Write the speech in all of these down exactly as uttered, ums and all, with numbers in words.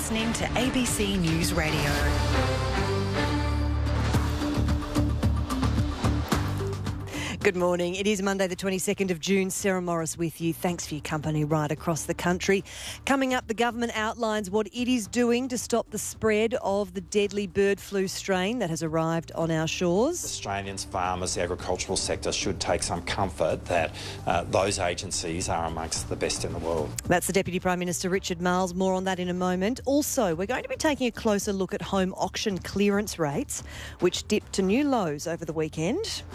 listening to A B C News Radio. Good morning. It is Monday the twenty-second of June. Sarah Morris with you. Thanks for your company right across the country. Coming up, the government outlines what it is doing to stop the spread of the deadly bird flu strain that has arrived on our shores. Australians, farmers, the agricultural sector should take some comfort that uh, those agencies are amongst the best in the world. That's the Deputy Prime Minister Richard Marles. More on that in a moment. Also, we're going to be taking a closer look at home auction clearance rates, which dipped to new lows over the weekend.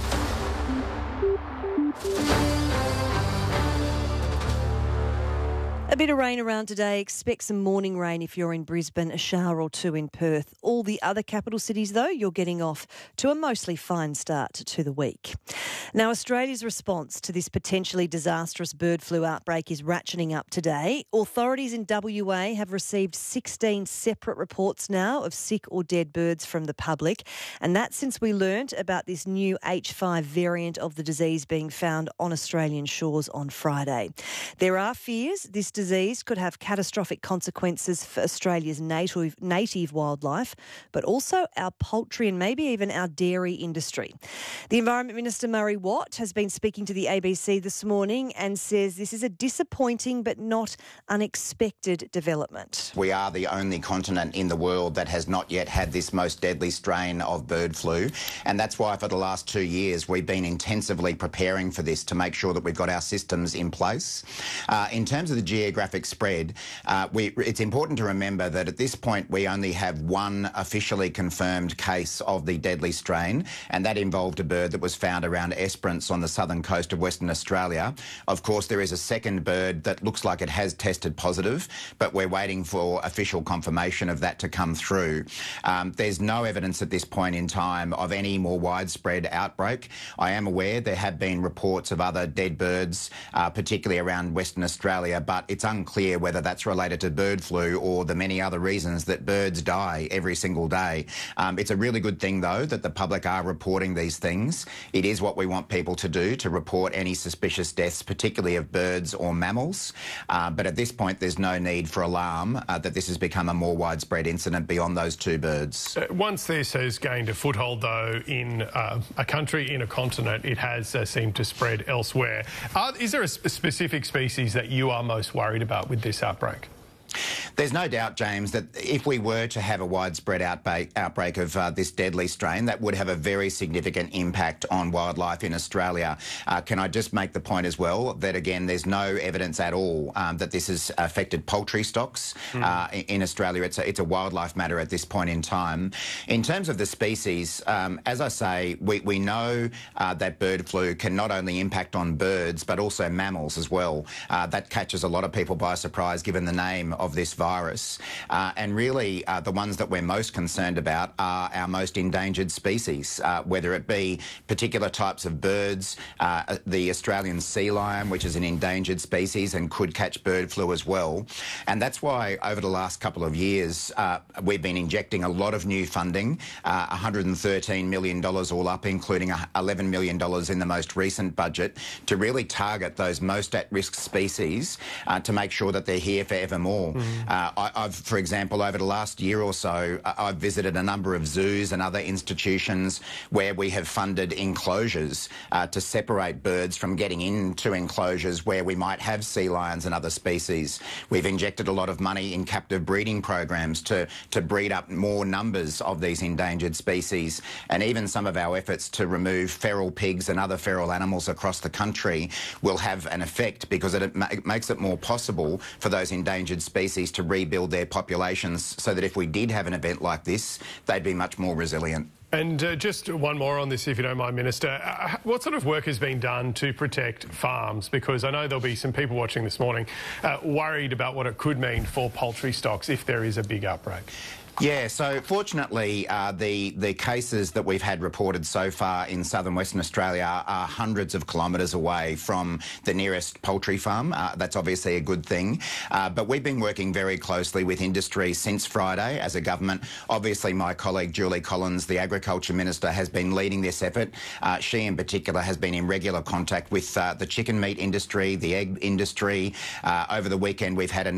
A bit of rain around today. Expect some morning rain if you're in Brisbane, a shower or two in Perth. All the other capital cities, though, you're getting off to a mostly fine start to the week. Now, Australia's response to this potentially disastrous bird flu outbreak is ratcheting up today. Authorities in W A have received sixteen separate reports now of sick or dead birds from the public, and that's since we learnt about this new H five variant of the disease being found on Australian shores on Friday. There are fears this disease could have catastrophic consequences for Australia's native, native wildlife, but also our poultry and maybe even our dairy industry. The Environment Minister, Murray Watt, has been speaking to the A B C this morning and says this is a disappointing but not unexpected development. We are the only continent in the world that has not yet had this most deadly strain of bird flu, and that's why for the last two years we've been intensively preparing for this to make sure that we've got our systems in place. Uh, in terms of the geographic spread, uh, we, it's important to remember that at this point we only have one officially confirmed case of the deadly strain, and that involved a bird that was found around Esperance on the southern coast of Western Australia. Of course, there is a second bird that looks like it has tested positive, but we're waiting for official confirmation of that to come through. Um, there's no evidence at this point in time of any more widespread outbreak. I am aware there have been reports of other dead birds, uh, particularly around Western Australia, but it's unclear whether that's related to bird flu or the many other reasons that birds die every single day. Um, it's a really good thing, though, that the public are reporting these things. It is what we want people to do, to report any suspicious deaths, particularly of birds or mammals. Uh, but at this point, there's no need for alarm uh, that this has become a more widespread incident beyond those two birds. Uh, once this has gained a foothold, though, in uh, a country, in a continent, it has uh, seemed to spread elsewhere. Uh, is there a sp- specific species that you are most worried about with this outbreak? There's no doubt, James, that if we were to have a widespread outbreak, outbreak of uh, this deadly strain, that would have a very significant impact on wildlife in Australia. Uh, can I just make the point as well that, again, there's no evidence at all um, that this has affected poultry stocks mm. uh, in Australia. It's a, it's a wildlife matter at this point in time. In terms of the species, um, as I say, we, we know uh, that bird flu can not only impact on birds but also mammals as well. Uh, that catches a lot of people by surprise given the name of this virus. Uh, and really, uh, the ones that we're most concerned about are our most endangered species, uh, whether it be particular types of birds, uh, the Australian sea lion, which is an endangered species and could catch bird flu as well. And that's why over the last couple of years, uh, we've been injecting a lot of new funding, uh, one hundred thirteen million dollars all up, including eleven million dollars in the most recent budget, to really target those most at-risk species uh, to make sure that they're here forevermore. Mm-hmm. uh, I, I've, for example, over the last year or so, I've visited a number of zoos and other institutions where we have funded enclosures uh, to separate birds from getting into enclosures where we might have sea lions and other species. We've injected a lot of money in captive breeding programs to, to breed up more numbers of these endangered species, and even some of our efforts to remove feral pigs and other feral animals across the country will have an effect because it, it makes it more possible for those endangered species to rebuild their populations so that if we did have an event like this, they'd be much more resilient. And uh, just one more on this, if you don't mind, Minister. Uh, what sort of work has been done to protect farms? Because I know there'll be some people watching this morning uh, worried about what it could mean for poultry stocks if there is a big outbreak. Yeah, so fortunately, uh, the, the cases that we've had reported so far in southern Western Australia are hundreds of kilometres away from the nearest poultry farm. Uh, that's obviously a good thing. Uh, but we've been working very closely with industry since Friday as a government. Obviously, my colleague Julie Collins, the Agriculture Minister, has been leading this effort. Uh, she in particular has been in regular contact with uh, the chicken meat industry, the egg industry. Uh, over the weekend, we've had a